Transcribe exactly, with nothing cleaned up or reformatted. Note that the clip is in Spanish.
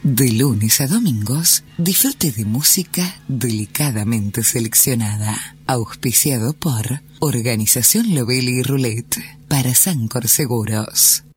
De lunes a domingos, disfrute de música delicadamente seleccionada. Auspiciado por Organización Lovelli y Roulette para Sancor Seguros.